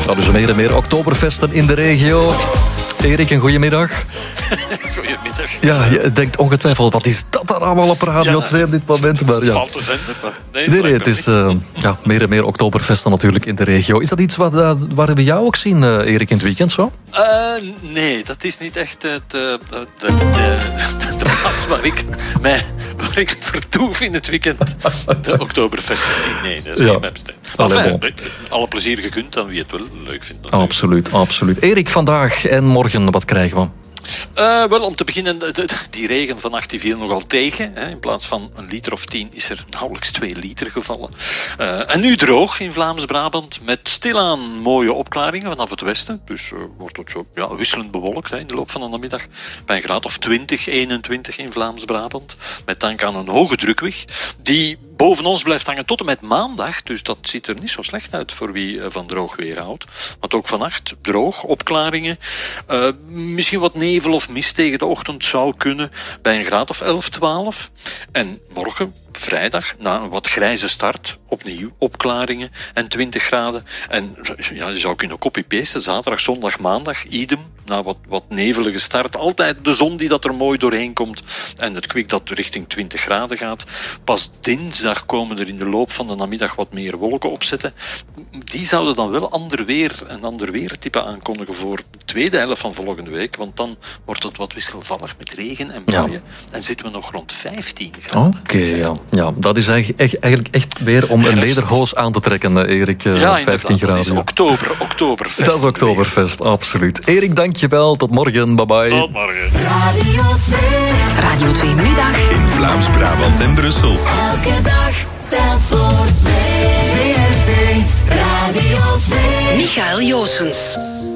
Dus meer en meer oktoberfesten in de regio. Erik, een goedemiddag. Goedemiddag. Ja, je denkt ongetwijfeld, wat is dat dan allemaal op Radio 2 op dit moment? Maar ja. Valt te zenden, maar Nee, het is meer en meer oktoberfesten natuurlijk in de regio. Is dat iets waar we jou ook zien, Erik, in het weekend zo? Nee, dat is niet echt de plaats waar ik vertoef in het weekend. De oktoberfesten. Nee, dat is niet mijn bestemming. Enfin, alle plezier gekund aan wie het wel leuk vindt. Absoluut, absoluut. Erik, vandaag en morgen, wat krijgen we? Wel, om te beginnen, die regen vannacht die viel nogal tegen. Hè. In plaats van 1 liter of 10 is er nauwelijks 2 liter gevallen. En nu droog in Vlaams-Brabant met stilaan mooie opklaringen vanaf het westen. Dus wordt het zo wisselend bewolkt in de loop van de namiddag. Bij een graad of 20, 21 in Vlaams-Brabant. Met dank aan een hoge drukwicht die boven ons blijft hangen tot en met maandag. Dus dat ziet er niet zo slecht uit voor wie van droog weer houdt. Want ook vannacht droog, opklaringen. Misschien wat nevel of mist tegen de ochtend zou kunnen bij een graad of 11, 12. En morgen, vrijdag, na een wat grijze start, opnieuw opklaringen en 20 graden. En je zou kunnen copy-pasten, zaterdag, zondag, maandag, idem. Na wat nevelige start, altijd de zon die dat er mooi doorheen komt en het kwik dat richting 20 graden gaat. Pas dinsdag komen er in de loop van de namiddag wat meer wolken opzetten. Die zouden dan wel een ander weertype aankondigen voor de tweede helft van volgende week, want dan wordt het wat wisselvallig met regen en buien. Ja. En zitten we nog rond 15 graden. Oké, ja. Dat is eigenlijk echt weer om een lederhoos aan te trekken, Erik. 15 graden. Dat is oktoberfest. Dat is oktoberfest, absoluut. Erik, dankjewel. Tot morgen. Bye-bye. Tot morgen. Radio 2 middag. In Vlaams-Brabant en Brussel. Elke dag telt voor 2. VRT Radio 2. Michael Joosens.